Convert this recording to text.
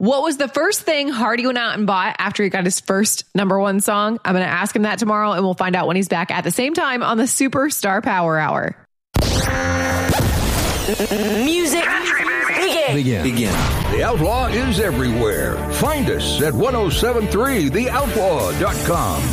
What was the first thing Hardy went out and bought after he got his first number one song? I'm going to ask him that tomorrow, and we'll find out when he's back at the same time on the Superstar Power Hour. Music begin. The Outlaw is everywhere. Find us at 1073theoutlaw.com.